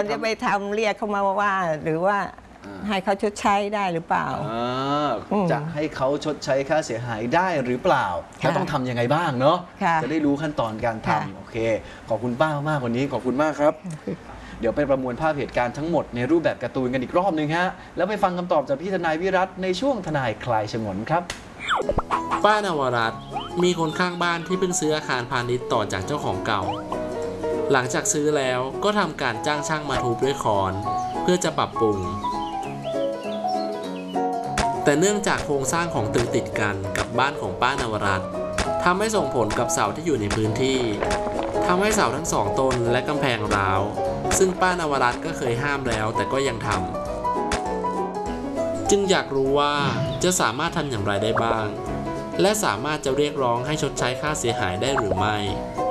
ควรจะไปทำเรียกเขามาว่าหรือว่าให้เขาชดใช้ได้หรือเปล่าจะให้เขาชดใช้ค่าเสียหายได้หรือเปล่าแล้วต้องทำยังไงบ้างเนาะจะได้รู้ขั้นตอนการทำโอเคขอบคุณป้ามากวันนี้ขอบคุณมากครับเดี๋ยวไปประมวลภาพเหตุการณ์ทั้งหมดในรูปแบบการ์ตูนกันอีกรอบหนึ่งฮะแล้วไปฟังคำตอบจากพี่ทนายวิรัตในช่วงทนายคลายฉงนครับป้านวรัตน์มีคนข้างบ้านที่เพิ่งซื้ออาคารพาณิชย์ต่อจากเจ้าของเก่าหลังจากซื้อแล้วก็ทำการจ้างช่างมาทุบด้วยค้อนเพื่อจะปรับปรุงแต่เนื่องจากโครงสร้างของตึกติดกันกับบ้านของป้านวรัตน์ทำให้ส่งผลกับเสาที่อยู่ในพื้นที่ทำให้เสาทั้งสองต้นและกำแพงร้าวซึ่งป้านวรัตน์ก็เคยห้ามแล้วแต่ก็ยังทำจึงอยากรู้ว่าจะสามารถทำอย่างไรได้บ้างและสามารถจะเรียกร้องให้ชดใช้ค่าเสียหายได้หรือไม่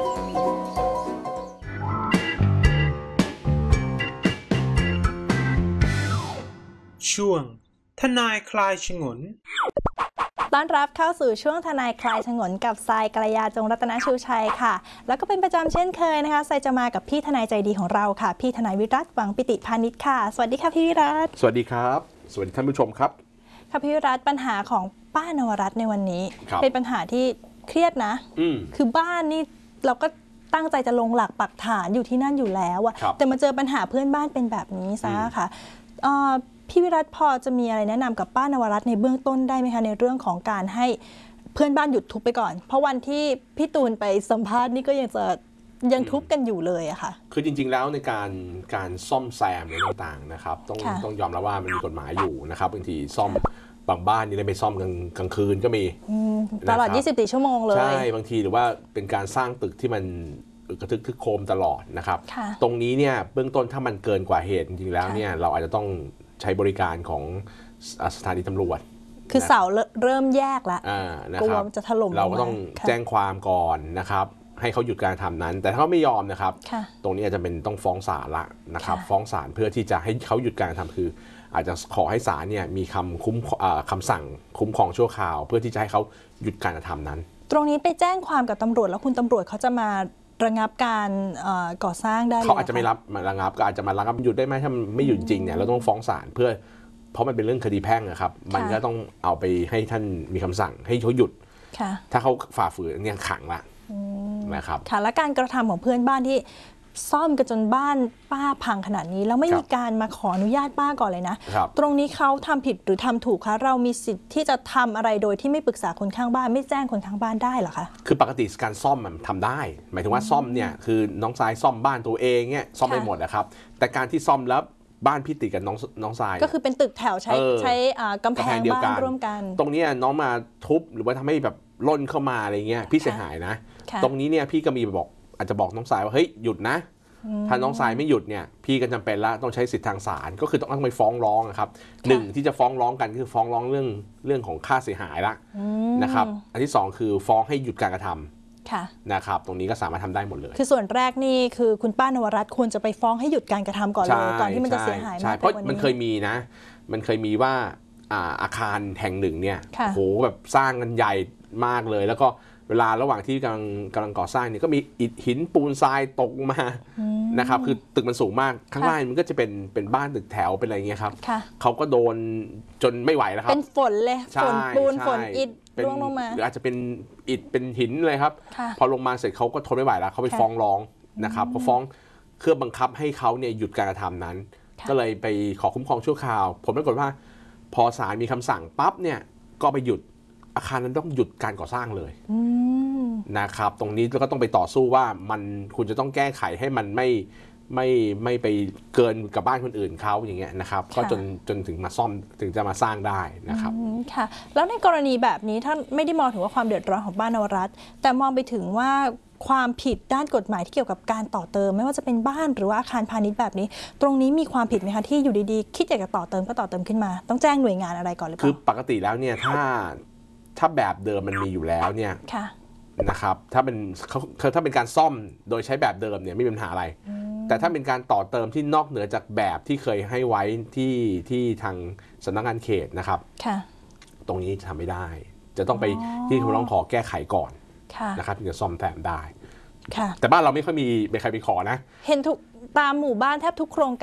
ช่วงทนายคลายฉงนต้อนรับเข้าสู่ช่วงทนายคลายฉงนกับทรายกัลยาจงรัตนชูชัยค่ะแล้วก็เป็นประจำเช่นเคยนะคะทรายจะมากับพี่ทนายใจดีของเราค่ะพี่ทนายวิรัตหวังปิติพานิชค่ะสวัสดีค่ะพี่วิรัตสวัสดีครับสวัสดีท่านผู้ชมครับค่ะพี่วิรัตปัญหาของป้านวรัตน์ในวันนี้เป็นปัญหาที่เครียดนะคือบ้านนี่เราก็ตั้งใจจะลงหลักปักฐานอยู่ที่นั่นอยู่แล้วอะแต่มาเจอปัญหาเพื่อนบ้านเป็นแบบนี้ซะค่ะพี่วิรัตพอจะมีอะไรแนะนำกับป้านวรัตน์ในเบื้องต้นได้ไหมคะในเรื่องของการให้เพื่อนบ้านหยุดทุบไปก่อนเพราะวันที่พี่ตูนไปสัมภาษณ์นี่ก็ยังทุบกันอยู่เลยอะค่ะคือจริงๆแล้วในการซ่อมแซมอะไรต่างๆนะครับต้องยอมรับว่ามันมีกฎหมายอยู่นะครับบางทีซ่อมบางบ้านนี่ได้ไปซ่อมกลางคืนก็มีตลอด24 ชั่วโมงเลยใช่บางทีหรือว่าเป็นการสร้างตึกที่มันกระทึกทึกโครมตลอดนะครับตรงนี้เนี่ยเบื้องต้นถ้ามันเกินกว่าเหตุจริงๆแล้วเนี่ยเราอาจจะต้องใช้บริการของสถานีตำรวจคือเสาเริ่มแยกแล้วกลัวจะถล่มเราก็ต้องแจ้งความก่อนนะครับให้เขาหยุดการทำนั้นแต่ถ้าเขาไม่ยอมนะครับตรงนี้อาจจะเป็นต้องฟ้องศาลละนะครับฟ้องศาลเพื่อที่จะให้เขาหยุดการทำคืออาจจะขอให้ศาลเนี่ยมีคำสั่งคุ้มครองชั่วคราวเพื่อที่จะให้เขาหยุดการกระทำนั้นตรงนี้ไปแจ้งความกับตำรวจแล้วคุณตำรวจเขาจะมาระงับการก่อสร้างได้เขาอาจจะไม่รับมาระงับก็อาจจะมาระงับหยุดได้ไหมถ้าไม่หยุดจริงเนี่ยเราต้องฟ้องศาลเพราะมันเป็นเรื่องคดีแพ่งนะครับมันก็ต้องเอาไปให้ท่านมีคำสั่งให้เขาหยุดถ้าเขาฝ่าฝืนเนี่ยขังละนะครับค่ะและการกระทำของเพื่อนบ้านที่ซ่อมกันจนบ้านป้าพังขนาดนี้แล้วไม่มีการมาขออนุญาตป้าก่อนเลยนะตรงนี้เขาทำผิดหรือทำถูกคะเรามีสิทธิ์ที่จะทำอะไรโดยที่ไม่ปรึกษาคนข้างบ้านไม่แจ้งคนข้างบ้านได้หรอคะคือปกติการซ่อมมันทำได้หมายถึงว่าซ่อมเนี่ยคือน้องทรายซ่อมบ้านตัวเองเนี่ยซ่อมไม่หมดนะครับแต่การที่ซ่อมแล้วบ้านพี่ติดกับน้องทรายก็คือเป็นตึกแถวใช้กำแพงบ้านร่วมกันตรงนี้น้องมาทุบหรือว่าทำให้แบบล่นเข้ามาอะไรเงี้ยพี่เสียหายนะตรงนี้เนี่ยพี่ก็มีอาจจะบอกน้องทรายว่าเฮ้ยหยุดนะถ้าน้องทรายไม่หยุดเนี่ยพี่ก็จำเป็นละต้องใช้สิทธิทางศาลก็คือต้องไปฟ้องร้องนะครับหนึ่งที่จะฟ้องร้องกันคือฟ้องร้องเรื่องของค่าเสียหายละนะครับอันที่สองคือฟ้องให้หยุดการกระทำนะครับตรงนี้ก็สามารถทำได้หมดเลยคือส่วนแรกนี่คือคุณป้านวรัตน์ควรจะไปฟ้องให้หยุดการกระทำก่อนเลยก่อนที่มันจะเสียหายมากเพราะมันเคยมีนะมันเคยมีว่าอาคารแห่งหนึ่งเนี่ยโหแบบสร้างกันใหญ่มากเลยแล้วก็เวลาระหว่างที่กำลังก่อสร้างเนี่ยก็มีอิฐหินปูนทรายตกมานะครับคือตึกมันสูงมากข้างล่างมันก็จะเป็นบ้านตึกแถวเป็นอะไรเงี้ยครับเขาก็โดนจนไม่ไหวแล้วครับเป็นฝนเลยฝนปูนฝนอิฐร่วงลงมาหรืออาจจะเป็นอิฐเป็นหินเลยครับพอลงมาเสร็จเขาก็ทนไม่ไหวแล้วเขาไปฟ้องร้องนะครับเขาฟ้องเพื่อบังคับให้เขาเนี่ยหยุดการกระทำนั้นก็เลยไปขอคุ้มครองชั่วคราวผลปรากฏว่าพอศาลมีคำสั่งปั๊บเนี่ยก็ไปหยุดอาคารนั้นต้องหยุดการก่อสร้างเลยนะครับตรงนี้ก็ต้องไปต่อสู้ว่าคุณจะต้องแก้ไขให้มันไม่ไปเกินกับบ้านคนอื่นเขาอย่างเงี้ยนะครับก็จนถึงมาซ่อมถึงจะมาสร้างได้นะครับค่ะแล้วในกรณีแบบนี้ถ้าไม่ได้มองถึงว่าความเดือดร้อนของบ้านนวรัตน์แต่มองไปถึงว่าความผิดด้านกฎหมายที่เกี่ยวกับการต่อเติมไม่ว่าจะเป็นบ้านหรือว่าอาคารพาณิชย์แบบนี้ตรงนี้มีความผิดไหมคะที่อยู่ดีๆคิดอยากจะต่อเติมก็ต่อเติมขึ้นมาต้องแจ้งหน่วยงานอะไรก่อนหรือเปล่าคือปกติแล้วเนี่ยถ้าแบบเดิมมันมีอยู่แล้วเนี่ยนะครับถ้าเป็นการซ่อมโดยใช้แบบเดิมเนี่ยไม่มีปัญหาอะไรแต่ถ้าเป็นการต่อเติมที่นอกเหนือจากแบบที่เคยให้ไว้ที่ทางสำนักงานเขตนะครับตรงนี้ทำไม่ได้จะต้องไปที่คำร้องขอแก้ไขก่อนนะครับถึงจะซ่อมแซมได้แต่บ้านเราไม่ค่อยมีใครไปขอนะเห็นทุกตามหมู่บ้านแทบทุกโครง